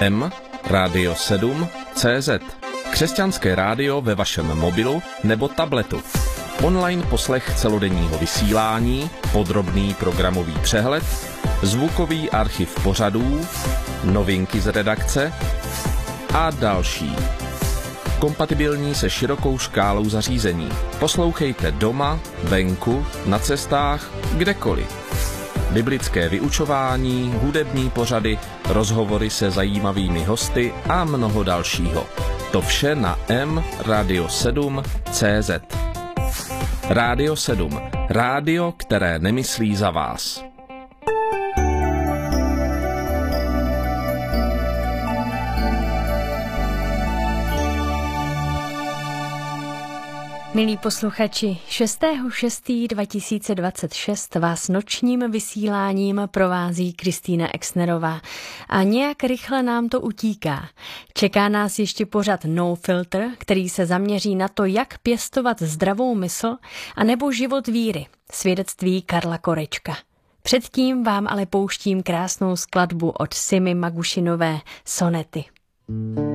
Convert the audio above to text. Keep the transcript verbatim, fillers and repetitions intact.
M Radio sedm C Z. Křesťanské rádio ve vašem mobilu nebo tabletu. Online poslech celodenního vysílání, podrobný programový přehled, zvukový archiv pořadů, novinky z redakce a další. Kompatibilní se širokou škálou zařízení. Poslouchejte doma, venku, na cestách, kdekoliv. Biblické vyučování, hudební pořady, rozhovory se zajímavými hosty a mnoho dalšího. To vše na M Radio sedm C Z. Radio sedm. Rádio, které nemyslí za vás. Milí posluchači, šestého šestého dva tisíce dvacet šest vás nočním vysíláním provází Kristýna Exnerová a nějak rychle nám to utíká. Čeká nás ještě pořad No Filter, který se zaměří na to, jak pěstovat zdravou mysl a nebo život víry, svědectví Karla Korečka. Předtím vám ale pouštím krásnou skladbu od Simy Magušinové Sonety.